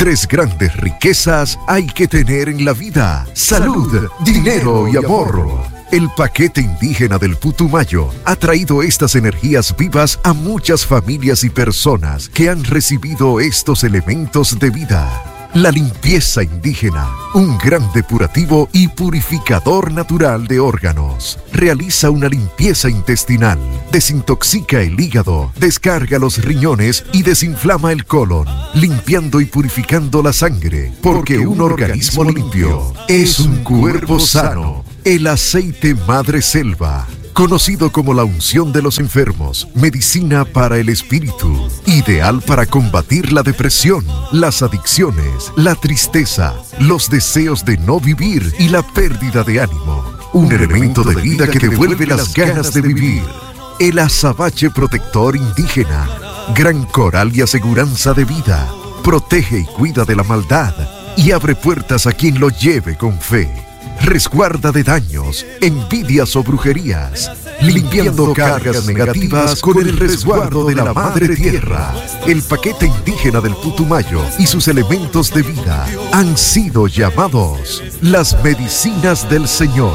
3 grandes riquezas hay que tener en la vida: salud, dinero y amor. El paquete indígena del Putumayo ha traído estas energías vivas a muchas familias y personas que han recibido estos elementos de vida. La limpieza indígena, un gran depurativo y purificador natural de órganos. Realiza una limpieza intestinal, desintoxica el hígado, descarga los riñones y desinflama el colon, limpiando y purificando la sangre, porque un organismo limpio es un cuerpo sano. El aceite Madre Selva, conocido como la unción de los enfermos, medicina para el espíritu, ideal para combatir la depresión, las adicciones, la tristeza, los deseos de no vivir y la pérdida de ánimo. Un elemento de vida que devuelve las ganas de vivir. El azabache protector indígena, gran coral y aseguranza de vida. Protege y cuida de la maldad y abre puertas a quien lo lleve con fe. Resguarda de daños, envidias o brujerías, limpiando cargas negativas con el resguardo de la Madre Tierra. El paquete indígena del Putumayo y sus elementos de vida han sido llamados las medicinas del Señor.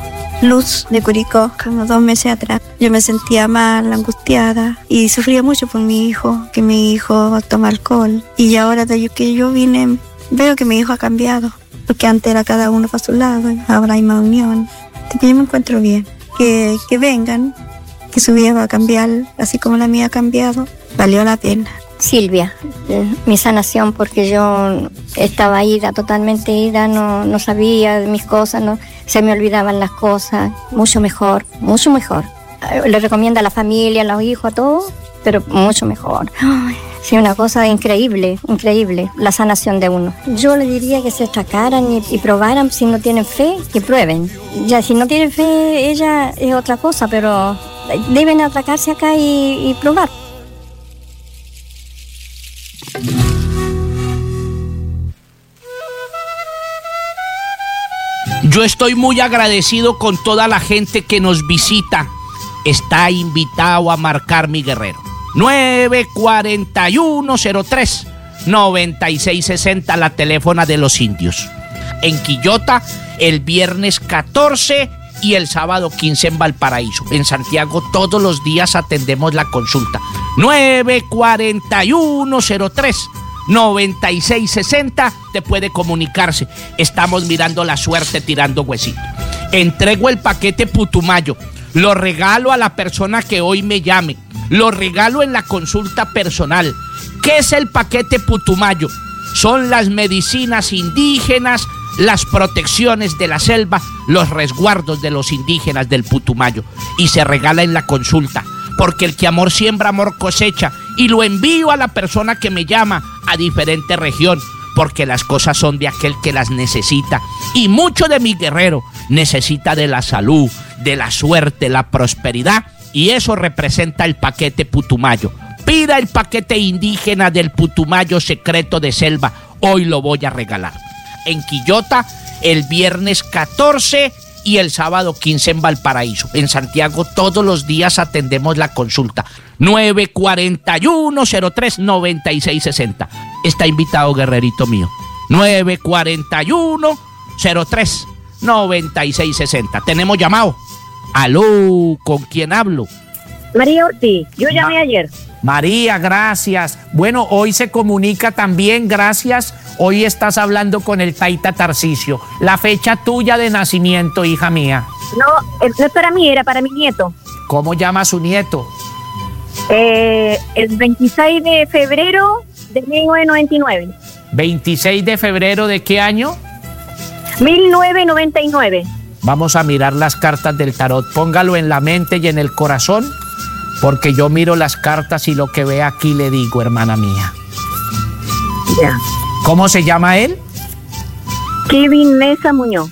Luz de Curicó, como 2 meses atrás. Yo me sentía mal, angustiada y sufría mucho por mi hijo, que mi hijo toma alcohol. Y ahora desde que yo vine, veo que mi hijo ha cambiado. Porque antes era cada uno para su lado, ahora hay más unión. Así que yo me encuentro bien. Que vengan, que su vida va a cambiar, así como la mía ha cambiado. Valió la pena. Silvia, mi sanación, porque yo estaba ida, totalmente ida, no sabía de mis cosas, se me olvidaban las cosas. Mucho mejor, mucho mejor. Le recomiendo a la familia, a los hijos, a todos, pero mucho mejor. Ay, sí, una cosa increíble, increíble, la sanación de uno. Yo le diría que se atracaran y probaran. Si no tienen fe, que prueben. Ya, si no tienen fe, ella es otra cosa, pero deben atracarse acá y probar. Yo estoy muy agradecido con toda la gente que nos visita. Está invitado a marcar mi guerrero. 941-03-9660, la teléfona de los indios. En Quillota, el viernes 14 y el sábado 15 en Valparaíso. En Santiago, todos los días atendemos la consulta. 941-03-9660, te puede comunicarse. Estamos mirando la suerte, tirando huesito. Entrego el paquete Putumayo. Lo regalo a la persona que hoy me llame. Lo regalo en la consulta personal. ¿Qué es el paquete Putumayo? Son las medicinas indígenas, las protecciones de la selva, los resguardos de los indígenas del Putumayo. Y se regala en la consulta, porque el que amor siembra, amor cosecha. Y lo envío a la persona que me llama a diferente región, porque las cosas son de aquel que las necesita. Y mucho de mi guerrero necesita de la salud, de la suerte, la prosperidad. Y eso representa el paquete Putumayo. Pida el paquete indígena del Putumayo secreto de selva. Hoy lo voy a regalar. En Quillota, el viernes 14 y el sábado 15 en Valparaíso. En Santiago, todos los días atendemos la consulta. 941-03-9660. Está invitado, guerrerito mío. 941-03-9660. Tenemos llamado. Aló, ¿con quién hablo? María Ortiz, yo llamé ayer. María, gracias. Bueno, hoy se comunica también, gracias. Hoy estás hablando con el Taita Tarcisio. La fecha tuya de nacimiento, hija mía. No es para mí, era para mi nieto. ¿Cómo llama su nieto? El 26 de febrero de 1999. ¿26 de febrero de qué año? 1999. Vamos a mirar las cartas del tarot. Póngalo en la mente y en el corazón, porque yo miro las cartas y lo que ve aquí le digo, hermana mía. Ya. ¿Cómo se llama él? Kevin Mesa Muñoz.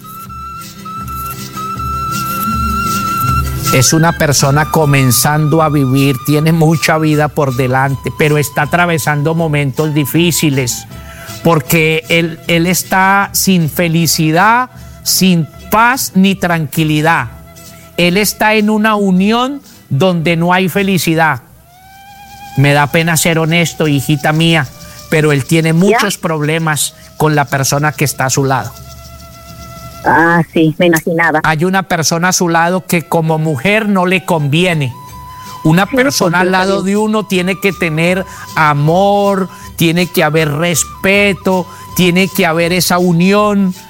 Es una persona comenzando a vivir, tiene mucha vida por delante, pero está atravesando momentos difíciles, porque él está sin felicidad, sin paz ni tranquilidad. Él está en una unión donde no hay felicidad. Me da pena ser honesto, hijita mía, pero él tiene muchos problemas con la persona que está a su lado. Ah, sí, me imaginaba. Hay una persona a su lado que como mujer no le conviene. Una persona al lado de uno tiene que tener amor, tiene que haber respeto, tiene que haber esa unión.